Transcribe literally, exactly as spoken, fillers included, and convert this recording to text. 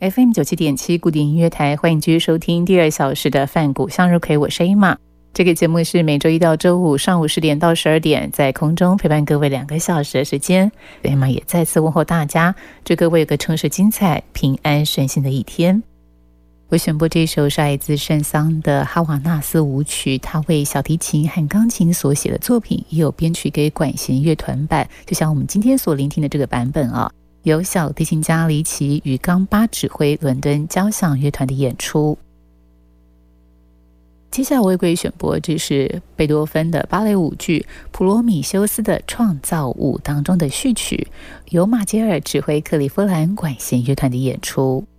F M 九七点七古典音乐台，欢迎继续收听第二小时的泛古向日葵，我是 Emma。这个节目是每周一到周五上午十点到十二点，在空中陪伴各位两个小时的时间。Emma 也再次问候大家，祝各位有个充实精彩、平安顺心的一天。我选播这首是来自圣桑的哈瓦那斯舞曲，他为小提琴和钢琴所写的作品，也有编曲给管弦乐团版，就像我们今天所聆听的这个版本啊。由小提琴家黎奇与冈巴指挥伦敦交响乐团的演出。接下来我为各位选播，这是贝多芬的芭蕾舞剧《普罗米修斯的创造物》当中的序曲，由马杰尔指挥克利夫兰管弦乐团的演出。